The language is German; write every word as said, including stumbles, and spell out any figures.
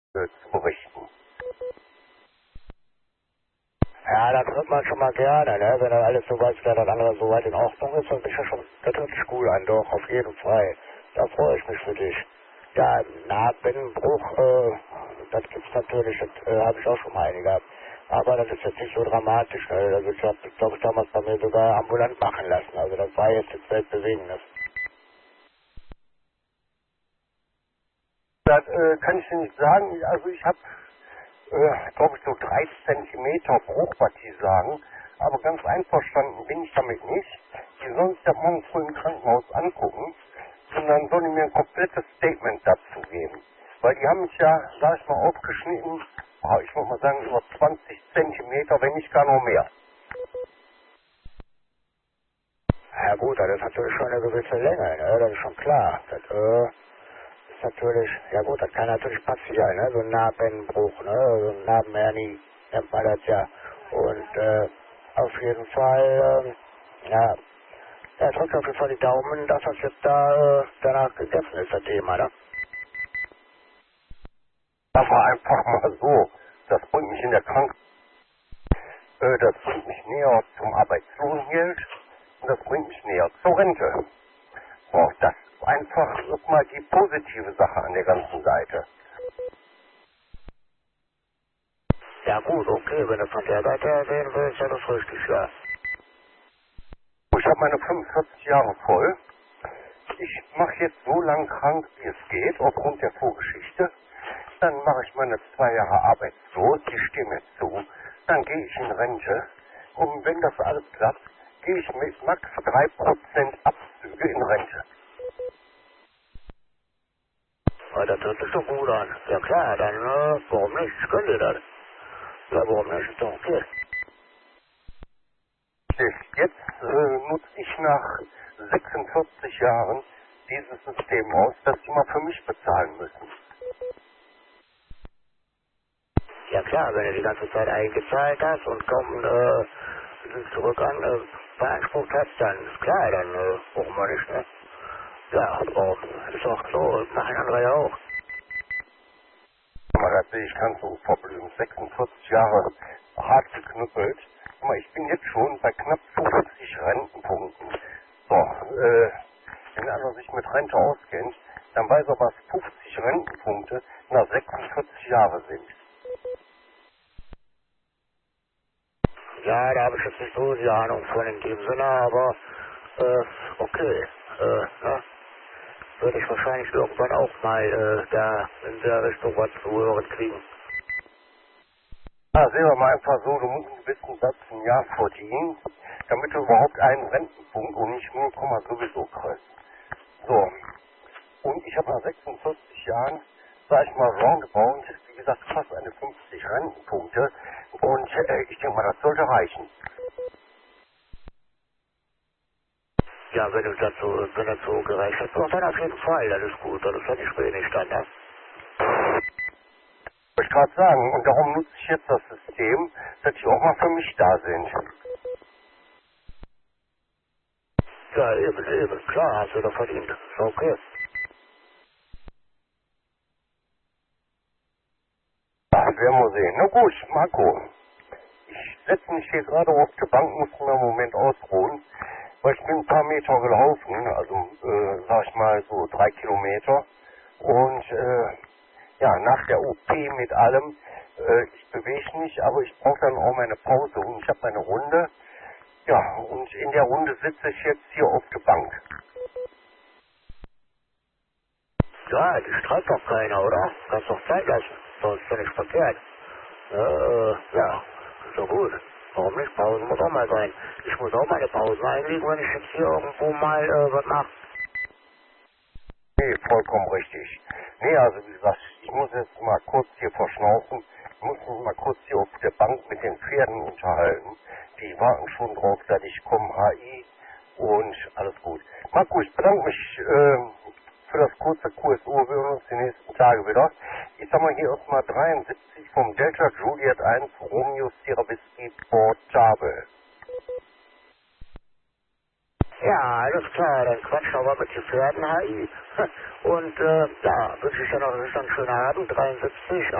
äh, zu berichten. Ja, das hört man schon mal gerne, ne? Wenn das alles so weit, wenn das andere so weit in Ordnung ist, dann ist ja schon, das hört sich gut an, doch, auf jeden Fall. Da freue ich mich für dich. Ja, Nabenbruch, äh, das gibt's natürlich, das äh, habe ich auch schon mal eine gehabt. Aber das ist jetzt nicht so dramatisch, ne? Also ich habe, glaube ich, damals bei mir sogar ambulant machen lassen. Also das war jetzt jetzt weltbewegendes. Das äh, kann ich dir nicht sagen. Also ich habe, äh, glaube ich, so dreißig Zentimeter Bruch, was die sagen. Aber ganz einverstanden bin ich damit nicht. Die sollen sich das morgen früh im Krankenhaus angucken. Und dann sollen die mir ein komplettes Statement dazu geben. Weil die haben mich ja, sag ich mal, aufgeschnitten, ah, ich würde mal sagen, über zwanzig Zentimeter, wenn nicht gar noch mehr. Ja gut, das ist natürlich schon eine gewisse Länge, ne? Das ist schon klar. Das äh, ist natürlich, ja gut, das kann natürlich passieren, ne? So ein Narbenbruch, ne? So ein Narbenhernie nennt man das ja. Und äh, auf jeden Fall, ähm, ja, ja, drückt auf jeden Fall die Daumen, dass das jetzt da äh, danach gegessen ist, das Thema, ne? Das war einfach mal so. Das bringt mich in der Krank... Äh, das bringt mich näher zum Arbeitslosengeld und das bringt mich näher zur Rente. So, das ist einfach mal die positive Sache an der ganzen Seite. Ja gut, okay, wenn du von der Seite her sehen willst, ja, das ist richtig, ja. Ich habe meine fünfundvierzig Jahre voll. Ich mache jetzt so lang krank, wie es geht, aufgrund der Vorgeschichte. Dann mache ich meine zwei Jahre arbeitslos, die stehen mir zu. Dann gehe ich in Rente. Und wenn das alles klappt, gehe ich mit max drei Prozent Abzüge in Rente. Ja, das hört sich doch gut an. Ja klar, dann, äh, warum nicht? Ich könnte das. Ja, warum nicht? Ist doch okay. Jetzt äh, nutze ich nach sechsundvierzig Jahren dieses System aus, dass die mal für mich bezahlen müssen. Ja klar, wenn du die ganze Zeit eingezahlt hast und kaum äh, zurück an äh, beansprucht hast, dann ist klar, dann äh, warum wir nicht, ne? Ja, warum? Ist auch so, das machen andere ja auch. Aber das sehe ich ganz unverblümt. sechsundvierzig Jahre hart geknüppelt. Aber ich bin jetzt schon bei knapp fünfzig Rentenpunkten. So, äh, wenn einer sich mit Rente auskennt, dann weiß er, was fünfzig Rentenpunkte nach sechsundvierzig Jahren sind. Ja, da habe ich jetzt nicht so die Ahnung von in dem Sinne, aber äh, okay, äh, ne? Würde ich wahrscheinlich irgendwann auch mal äh, da in der Richtung was zu hören kriegen. Ja, sehen wir mal einfach so, du musst einen gewissen Satz im Jahr verdienen, damit du überhaupt einen Rentenpunkt und nicht null, sowieso kriegst. So, und ich habe nach sechsundvierzig Jahren, sag ich mal, roundabout, wie gesagt, fast eine fünfzig Rentenpunkte und äh, ich denke mal, das sollte reichen. Ja, wenn du das so, wenn das so gereicht hast, dann auf jeden Fall, das ist gut, das ist ja nicht wenig dann, ne? Wollte ich gerade sagen, und darum nutze ich jetzt das System, dass die auch mal für mich da sind. Ja, eben, eben, klar, hast du doch verdient, ist okay. Ja, werden wir sehen. Na gut, Marco, ich setze mich hier gerade auf die Bank, muss mir einen Moment ausruhen, weil ich bin ein paar Meter gelaufen, also, äh, sag ich mal, so drei Kilometer. Und, äh, ja, nach der O P mit allem, äh, ich bewege mich, aber ich brauche dann auch meine Pause und ich habe meine Runde. Ja, und in der Runde sitze ich jetzt hier auf der Bank. Ja, die streikt doch keiner, oder? Kannst doch Zeit lassen, sonst ist doch nicht verkehrt. Äh, ja, so gut. Warum nicht? Pause muss auch mal sein. Ich muss auch meine Pausen einlegen, wenn ich jetzt hier irgendwo mal äh, was mache. Nee, vollkommen richtig. Nee, also wie gesagt, ich muss jetzt mal kurz hier verschnaufen. Ich muss mich mal kurz hier auf der Bank mit den Pferden unterhalten. Die warten schon drauf, dass ich komme, H I und alles gut. Marco, ich bedanke mich äh, für das kurze Q S O. Wir hören uns die nächsten Tage wieder. Ich sag mal hier aus mal dreiundsiebzig vom Delta Juliet eins Romeo Sierra Whiskey Portable. Ja, alles klar, dann quatsch aber mit den Pferden, H I. Und äh, ja, wünsche ich dir noch einen schönen Abend, dreiundsiebzig.